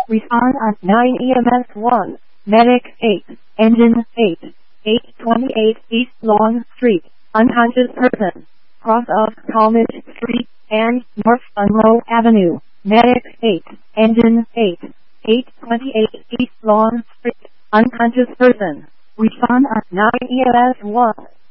Respond at 9 EMS 1. Medic 8. Engine 8. 828 East Long Street. Unconscious person. Cross of Talmadge Street and North Monroe Avenue. Medic 8. Engine 8. 828 East Long Street. Unconscious person. Respond at 9 EMS 1.